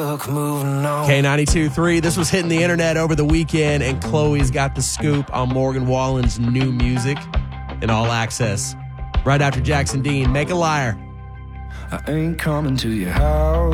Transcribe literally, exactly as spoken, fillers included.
K ninety-two point three, this was hitting the internet over the weekend, and Chloe's got the scoop on Morgan Wallen's new music in All Access. Right after Jackson Dean, Make a Liar. I ain't coming to your house.